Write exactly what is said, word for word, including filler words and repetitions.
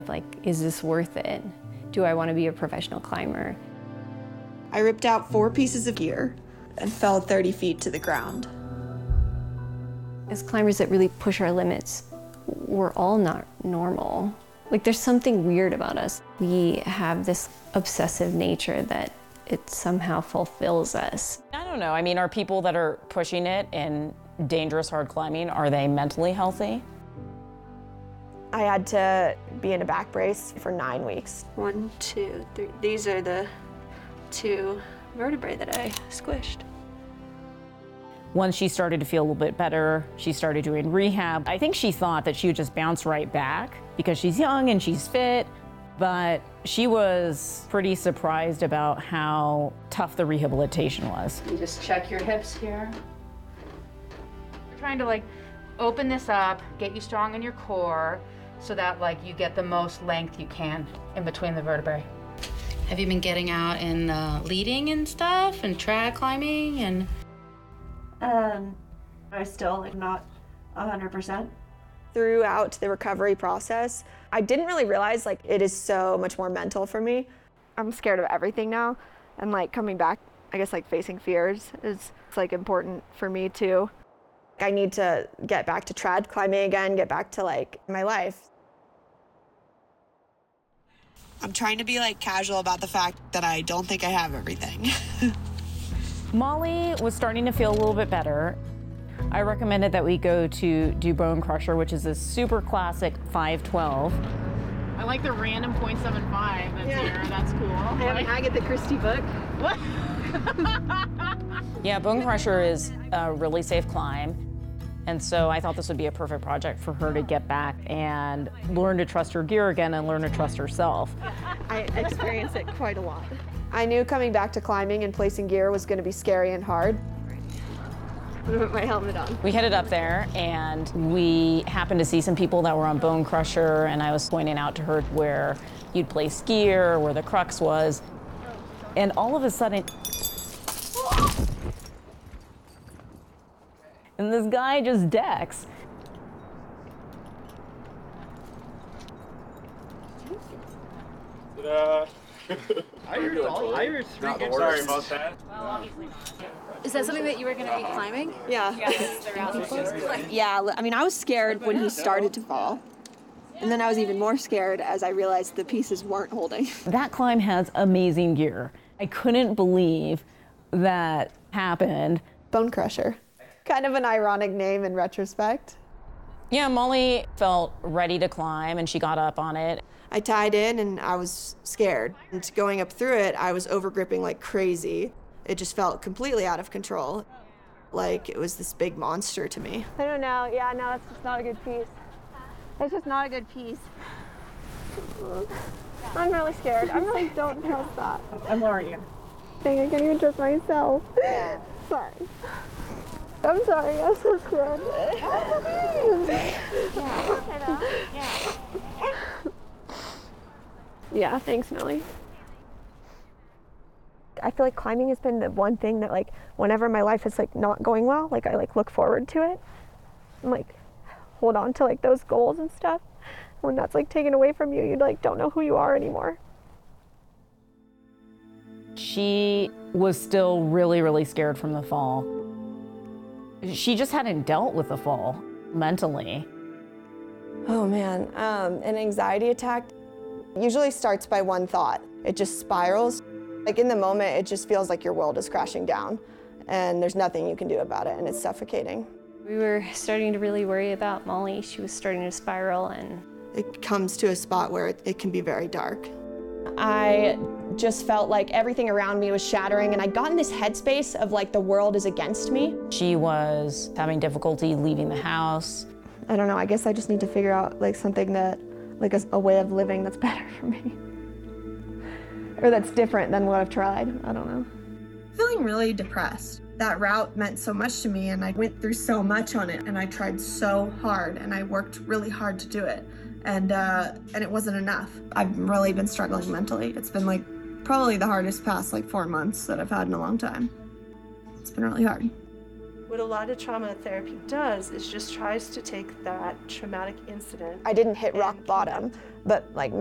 Like, is this worth it? Do I want to be a professional climber? I ripped out four pieces of gear and fell thirty feet to the ground. As climbers that really push our limits, we're all not normal. Like, there's something weird about us. We have this obsessive nature that it somehow fulfills us. I don't know. I mean, are people that are pushing it in dangerous hard climbing, are they mentally healthy? I had to be in a back brace for nine weeks. One, two, three. These are the two vertebrae that I squished. Once she started to feel a little bit better, she started doing rehab. I think she thought that she would just bounce right back because she's young and she's fit, but she was pretty surprised about how tough the rehabilitation was. You just check your hips here. We're trying to like open this up, get you strong in your core so that like you get the most length you can in between the vertebrae. Have you been getting out and uh, leading and stuff and trad climbing and? Um, I still like not one hundred percent. Throughout the recovery process, I didn't really realize like it is so much more mental for me. I'm scared of everything now, and like coming back, I guess like facing fears is it's, like important for me too. I need to get back to trad climbing again, get back to like my life. I'm trying to be like casual about the fact that I don't think I have everything. Molly was starting to feel a little bit better. I recommended that we go to do Bone Crusher, which is a super classic five twelve. I like the random point seven five that's Yeah. here. That's cool. I have an Agatha Christie book. What? Yeah, Bone Crusher is a really safe climb. And so I thought this would be a perfect project for her to get back and learn to trust her gear again and learn to trust herself. I experience it quite a lot. I knew coming back to climbing and placing gear was going to be scary and hard. I'm gonna put my helmet on. We headed up there and we happened to see some people that were on Bone Crusher, and I was pointing out to her where you'd place gear, where the crux was. And all of a sudden, and this guy just decks. Ta-da. I heard all, I heard three good Sorry about that. Is that something that you were going to be climbing? Yeah. Yeah, I mean, I was scared when he started to fall. And then I was even more scared as I realized the pieces weren't holding. That climb has amazing gear. I couldn't believe that happened. Bone Crusher. Kind of an ironic name in retrospect. Yeah, Molly felt ready to climb and she got up on it. I tied in and I was scared. And going up through it, I was overgripping like crazy. It just felt completely out of control. Like it was this big monster to me. I don't know. Yeah, no, it's just not a good piece. It's just not a good piece. I'm really scared. I'm like, don't trust that. I'm worried. Dang, I can't even trust myself. Sorry. I'm sorry, I'm so scared. Yeah, thanks, Millie. I feel like climbing has been the one thing that like whenever my life is like not going well, like I like look forward to it and like hold on to like those goals and stuff. When that's like taken away from you, you like don't know who you are anymore. She was still really, really scared from the fall. She just hadn't dealt with the fall mentally. Oh man, um, an anxiety attack usually starts by one thought. It just spirals. Like in the moment, it just feels like your world is crashing down and there's nothing you can do about it and it's suffocating. We were starting to really worry about Molly. She was starting to spiral, and it comes to a spot where it, it can be very dark. I just felt like everything around me was shattering, and I got in this headspace of like the world is against me. She was having difficulty leaving the house. I don't know, I guess I just need to figure out like something that, like a, a way of living that's better for me. Or that's different than what I've tried, I don't know. Feeling really depressed. That route meant so much to me, and I went through so much on it, and I tried so hard, and I worked really hard to do it. And uh, and it wasn't enough. I've really been struggling mentally. It's been like probably the hardest past like four months that I've had in a long time. It's been really hard. What a lot of trauma therapy does is just tries to take that traumatic incident. I didn't hit rock bottom, but like